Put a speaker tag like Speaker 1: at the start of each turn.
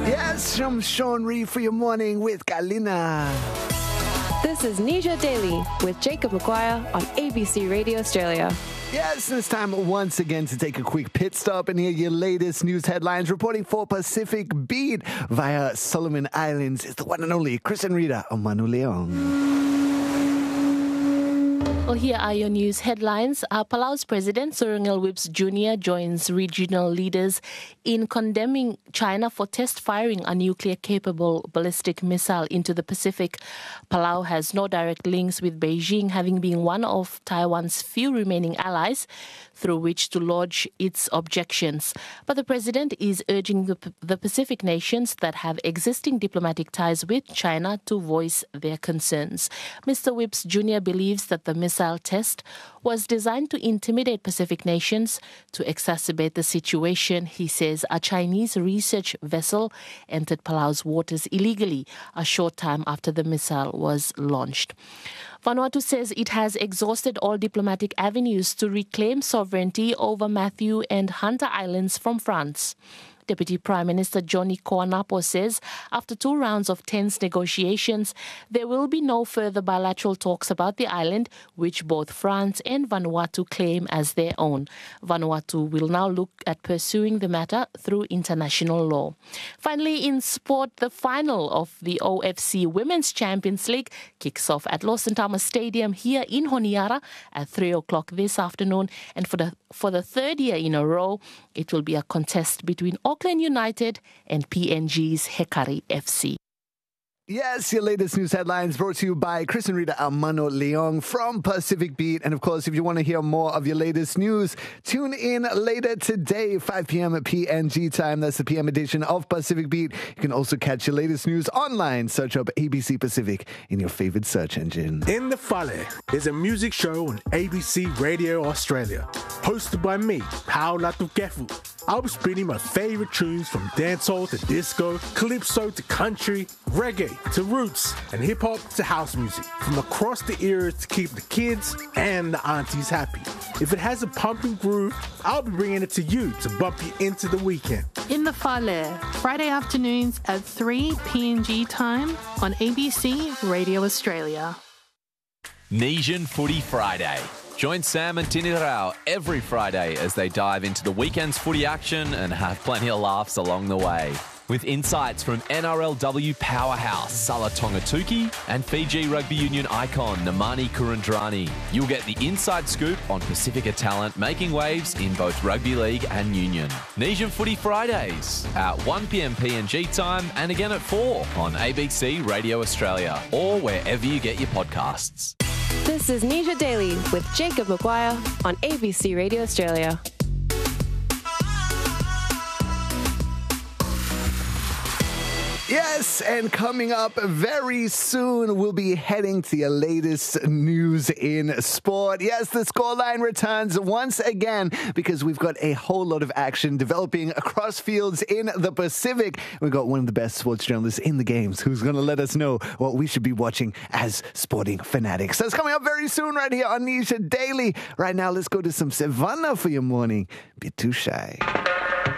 Speaker 1: Yes, I'm Sean Reed for your morning with Galina.
Speaker 2: This is Nisha Daily with Jacob McGuire on ABC Radio Australia.
Speaker 1: Yes, it's time once again to take a quick pit stop and hear your latest news headlines. Reporting for Pacific Beat via Solomon Islands is the one and only Chris and Rita on Manu Leong.
Speaker 3: Well, here are your news headlines. Palau's President Surangel Whips Jr. joins regional leaders in condemning China for test firing a nuclear-capable ballistic missile into the Pacific. Palau has no direct links with Beijing, having been one of Taiwan's few remaining allies through which to lodge its objections. But the president is urging the Pacific nations that have existing diplomatic ties with China to voice their concerns. Mr. Whips Jr. believes that the missile test was designed to intimidate Pacific nations to exacerbate the situation. He says a Chinese research vessel entered Palau's waters illegally a short time after the missile was launched. Vanuatu says it has exhausted all diplomatic avenues to reclaim sovereignty over Matthew and Hunter Islands from France. Deputy Prime Minister Johnny Koanapo says after 2 rounds of tense negotiations, there will be no further bilateral talks about the island, which both France and Vanuatu claim as their own. Vanuatu will now look at pursuing the matter through international law. Finally, in sport, the final of the OFC Women's Champions League kicks off at Lawson Thomas Stadium here in Honiara at 3 o'clock this afternoon. And for the third year in a row, it will be a contest between Auckland United and PNG's Hekari FC.
Speaker 1: Yes, your latest news headlines brought to you by Chris and Rita Almano Leong from Pacific Beat. And of course, if you want to hear more of your latest news, tune in later today, 5 p.m. at PNG time. That's the PM edition of Pacific Beat. You can also catch your latest news online. Search up ABC Pacific in your favorite search engine.
Speaker 4: In the Fale is a music show on ABC Radio Australia, hosted by me, Pao Latukefu. I'll be spinning my favorite tunes from dancehall to disco, calypso to country, reggae to roots, and hip-hop to house music, from across the eras to keep the kids and the aunties happy. If it has a pumping groove, I'll be bringing it to you to bump you into the weekend.
Speaker 5: In the Fale, Friday afternoons at 3 PNG time on ABC Radio Australia.
Speaker 6: Nesian Footy Friday. Join Sam and Tini Rao every Friday as they dive into the weekend's footy action and have plenty of laughs along the way. With insights from NRLW powerhouse Sala Tongatuki and Fiji Rugby Union icon Namani Kurandrani. You'll get the inside scoop on Pacifica talent making waves in both Rugby League and Union. Nesian Footy Fridays at 1 p.m. PNG time and again at 4 on ABC Radio Australia or wherever you get your podcasts.
Speaker 2: This is Nisha Daily with Jacob McGuire on ABC Radio Australia.
Speaker 1: Yes, and coming up very soon, we'll be heading to your latest news in sport. Yes, the scoreline returns once again because we've got a whole lot of action developing across fields in the Pacific. We've got one of the best sports journalists in the games who's going to let us know what we should be watching as sporting fanatics. That's coming up very soon right here on Nisha Daily. Right now, let's go to some Savannah for your morning. Be too shy.